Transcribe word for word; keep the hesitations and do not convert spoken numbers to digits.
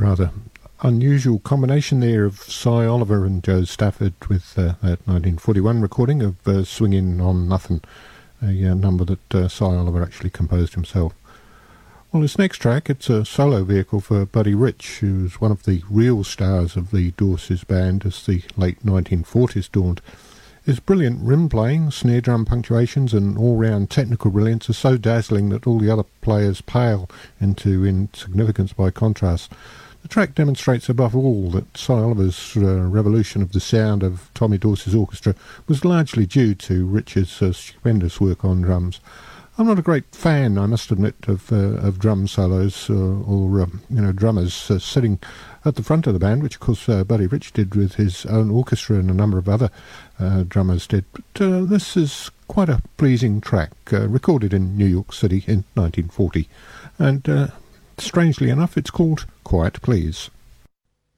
rather unusual combination there of Cy Oliver and Joe Stafford with uh, that nineteen forty-one recording of uh, Swingin' on Nothin', a uh, number that uh, Cy Oliver actually composed himself. Well, this next track, it's a solo vehicle for Buddy Rich, who's one of the real stars of the Dorses band as the late nineteen forties dawned. His brilliant rim playing, snare drum punctuations and all-round technical brilliance are so dazzling that all the other players pale into insignificance by contrast. The track demonstrates above all that Cy Oliver's uh, revolution of the sound of Tommy Dorsey's orchestra was largely due to Rich's uh, stupendous work on drums. I'm not a great fan, I must admit, of uh, of drum solos uh, or um, you know drummers uh, sitting at the front of the band, which of course uh, Buddy Rich did with his own orchestra and a number of other uh, drummers did. But uh, this is quite a pleasing track, uh, recorded in New York City in nineteen forty, and uh, strangely enough, it's called Quiet Please.